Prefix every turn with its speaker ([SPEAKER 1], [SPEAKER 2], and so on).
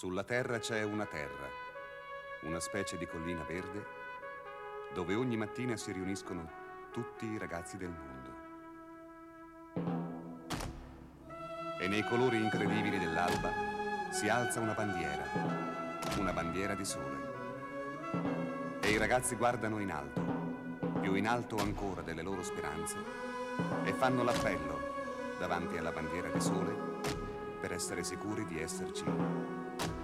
[SPEAKER 1] Sulla terra c'è una terra, una specie di collina verde, dove ogni mattina si riuniscono tutti i ragazzi del mondo. E nei colori incredibili dell'alba si alza una bandiera di sole. E i ragazzi guardano in alto, più in alto ancora delle loro speranze, e fanno l'appello davanti alla bandiera di sole per essere sicuri di esserci